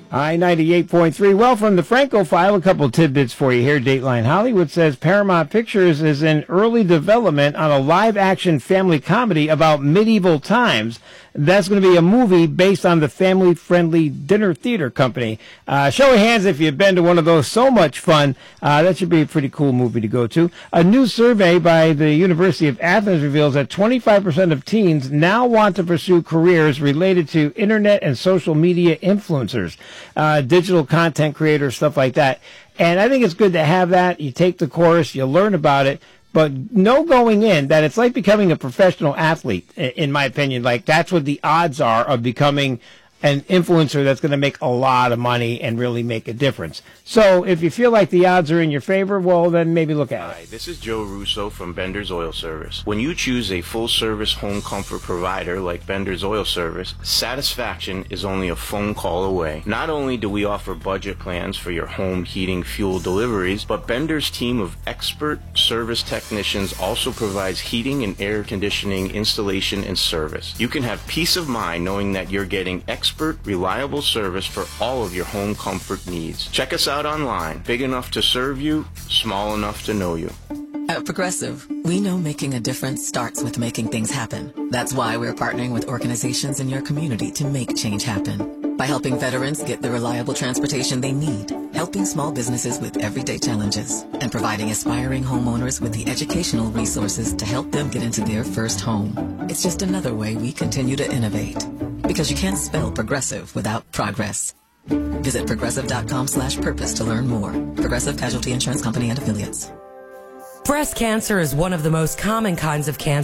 I-98.3. Well, from the Franco file, a couple tidbits for you here. Dateline Hollywood says Paramount Pictures is in early development on a live-action family comedy about medieval times. That's going to be a movie based on the family-friendly dinner theater company. Show of hands if you've been to one of those. So much fun. That should be a pretty cool movie to go to. A new survey by the University of Athens reveals that 25% of teens now want to pursue careers related to internet and social media influencers, digital content creators, stuff like that. And I think it's good to have that. You take the course, you learn about it. But know going in that it's like becoming a professional athlete, in my opinion. Like, that's what the odds are of becoming an influencer that's going to make a lot of money and really make a difference. So if you feel like the odds are in your favor, well, then maybe look at it. Hi, this is Joe Russo from Bender's Oil Service. When you choose a full-service home comfort provider like Bender's Oil Service, satisfaction is only a phone call away. Not only do we offer budget plans for your home heating fuel deliveries, but Bender's team of expert service technicians also provides heating and air conditioning installation and service. You can have peace of mind knowing that you're getting expert, reliable service for all of your home comfort needs. Check us out online. Big enough to serve you, small enough to know you. At Progressive, we know making a difference starts with making things happen. That's why we're partnering with organizations in your community to make change happen. By helping veterans get the reliable transportation they need, helping small businesses with everyday challenges, and providing aspiring homeowners with the educational resources to help them get into their first home. It's just another way we continue to innovate. Because you can't spell Progressive without progress. Visit progressive.com/purpose to learn more. Progressive Casualty Insurance Company and Affiliates. Breast cancer is one of the most common kinds of cancer.